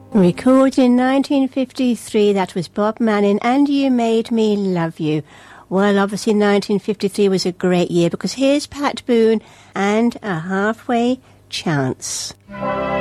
Recorded in 1953, that was Bob Manning, and You Made Me Love You. Well, obviously 1953 was a great year, because here's Pat Boone and A Halfway Chance.